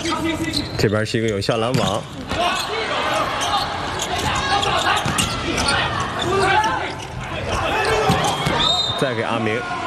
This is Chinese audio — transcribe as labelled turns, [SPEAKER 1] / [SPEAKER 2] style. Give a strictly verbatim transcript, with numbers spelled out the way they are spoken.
[SPEAKER 1] 这边是一个有效拦网。 再给阿明。